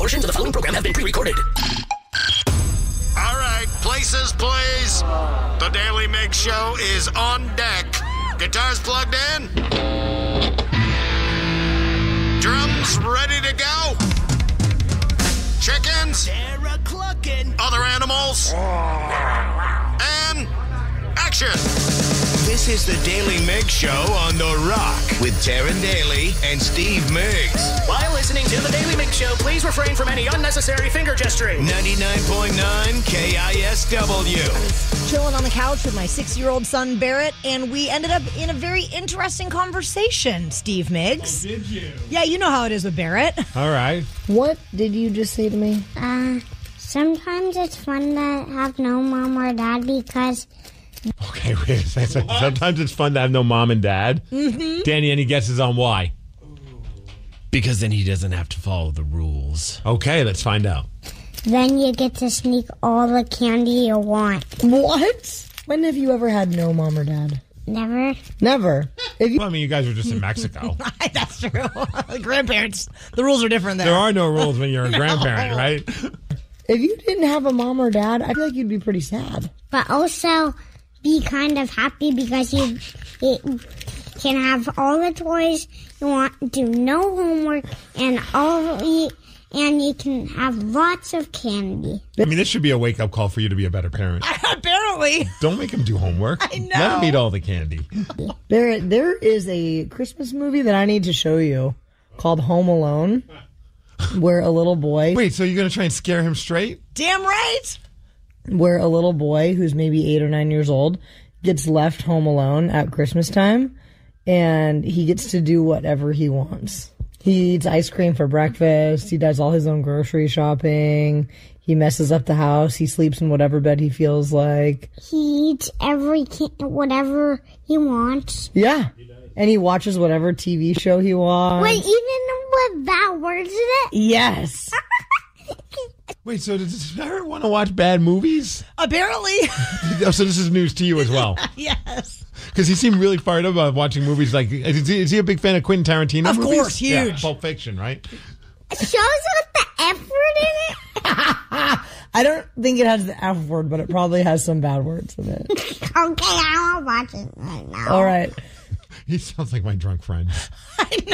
Portions of the following program have been pre-recorded. All right, places, please. The Daily Mix Show is on deck. Guitars plugged in. Drums ready to go. Chickens. They're clucking. Other animals. And action. This is the Daily Mix Show on The Rock with Taryn Daly and Steve Miggs. While listening to the Daily Mix Show, please refrain from any unnecessary finger gesturing. 99.9 KISW. Chilling on the couch with my 6-year-old son, Barrett, and we ended up in a very interesting conversation, Steve Miggs. Oh, did you? Yeah, you know how it is with Barrett. All right. What did you just say to me? Sometimes it's fun to have no mom or dad because... Okay, wait a second. Sometimes it's fun to have no mom and dad. Mm-hmm. Danny, any guesses on why? Because then he doesn't have to follow the rules. Okay, let's find out. Then you get to sneak all the candy you want. What? When have you ever had no mom or dad? Never. Never. Well, I mean, you guys were just in Mexico. That's true. Grandparents, the rules are different there. There are no rules when you're a grandparent, right? If you didn't have a mom or dad, I feel like you'd be pretty sad. But also be kind of happy because you can have all the toys you want, do no homework, and you can have lots of candy. I mean, this should be a wake-up call for you to be a better parent. Apparently. Don't make him do homework. I know. Let him eat all the candy. There is a Christmas movie that I need to show you called Home Alone, where a little boy... Wait, so you're going to try and scare him straight? Damn right! Where a little boy who's maybe 8 or 9 years old gets left home alone at Christmas time, and he gets to do whatever he wants. He eats ice cream for breakfast. He does all his own grocery shopping. He messes up the house. He sleeps in whatever bed he feels like. He eats whatever he wants. Yeah. And he watches whatever TV show he wants. Wait, even with bad words in it? Yes. Wait, so does Barrett want to watch bad movies? Apparently. Oh, so this is news to you as well. Yes. Because he seemed really fired up about watching movies like... Is he a big fan of Quentin Tarantino Of movies? course, huge. Yeah, Pulp Fiction, right? Shows with the F word in it? I don't think it has the F word, but it probably has some bad words in it. Okay, I won't watch it right now. All right. He sounds like my drunk friend. I know.